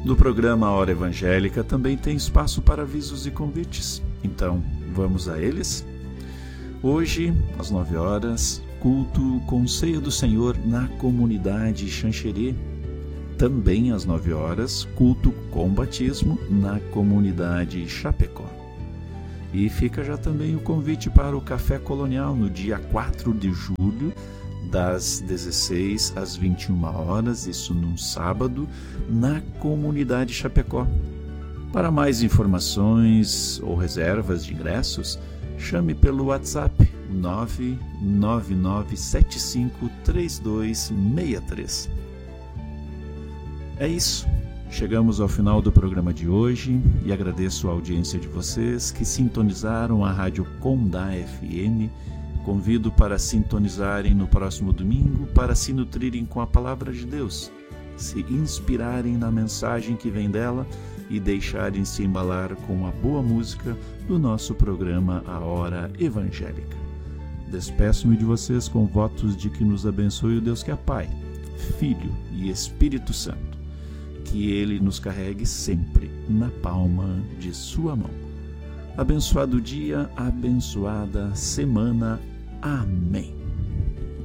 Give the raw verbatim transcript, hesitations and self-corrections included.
No programa A Hora Evangélica também tem espaço para avisos e convites. Então, vamos a eles? Hoje, às nove horas, culto com Ceia do Senhor na comunidade Xanxerê. Também às nove horas, culto com batismo na comunidade Chapecó. E fica já também o convite para o Café Colonial no dia quatro de julho, das dezesseis às vinte e uma horas, isso num sábado, na comunidade Chapecó. Para mais informações ou reservas de ingressos, chame pelo WhatsApp nove nove nove sete cinco três dois seis três. É isso. Chegamos ao final do programa de hoje e agradeço a audiência de vocês que sintonizaram a Rádio Condá F M. Convido para sintonizarem no próximo domingo para se nutrirem com a Palavra de Deus, se inspirarem na mensagem que vem dela e deixarem-se embalar com a boa música do nosso programa A Hora Evangélica. Despeço-me de vocês com votos de que nos abençoe o Deus que é Pai, Filho e Espírito Santo. Que Ele nos carregue sempre na palma de sua mão. Abençoado dia, abençoada semana. Amém.